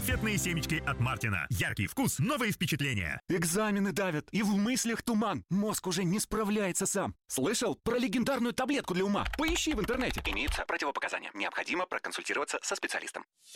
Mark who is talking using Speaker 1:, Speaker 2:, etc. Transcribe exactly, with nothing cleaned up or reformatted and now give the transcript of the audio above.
Speaker 1: Конфетные семечки от Мартина. Яркий вкус, новые впечатления.
Speaker 2: Экзамены давят, и в мыслях туман. Мозг уже не справляется сам. Слышал про легендарную таблетку для ума? Поищи в интернете.
Speaker 3: Имеются противопоказания. Необходимо проконсультироваться со специалистом.